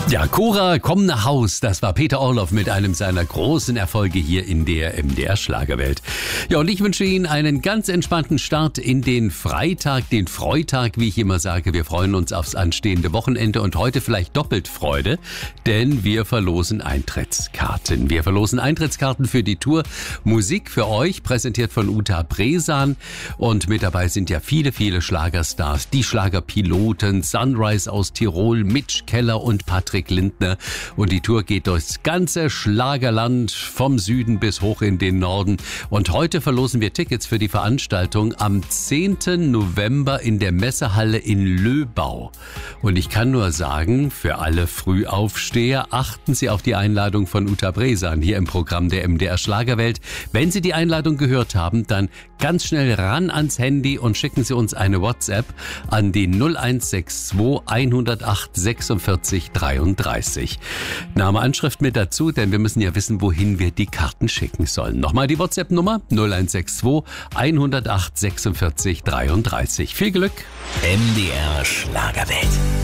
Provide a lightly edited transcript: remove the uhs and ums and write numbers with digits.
Ja, Cora, komm nach Haus. Das war Peter Orloff mit einem seiner großen Erfolge hier in der MDR Schlagerwelt. Ja, und ich wünsche Ihnen einen ganz entspannten Start in den Freitag, den Freitag, wie ich immer sage. Wir freuen uns aufs anstehende Wochenende und heute vielleicht doppelt Freude, denn wir verlosen Eintrittskarten. Wir verlosen Eintrittskarten für die Tour Musik für euch, präsentiert von Uta Bresan. Und mit dabei sind ja viele, viele Schlagerstars, die Schlagerpiloten, Sunrise aus Tirol, Mitch Keller und Patrick Lindner, und die Tour geht durchs ganze Schlagerland vom Süden bis hoch in den Norden, und heute verlosen wir Tickets für die Veranstaltung am 10. November in der Messehalle in Löbau. Und ich kann nur sagen, für alle Frühaufsteher, achten Sie auf die Einladung von Uta Bresan hier im Programm der MDR Schlagerwelt. Wenn Sie die Einladung gehört haben, dann ganz schnell ran ans Handy und schicken Sie uns eine WhatsApp an die 0162 108 46 33. Name, Anschrift mit dazu, denn wir müssen ja wissen, wohin wir die Karten schicken sollen. Nochmal die WhatsApp-Nummer 0162 108 46 33. Viel Glück! MDR Schlagerwelt.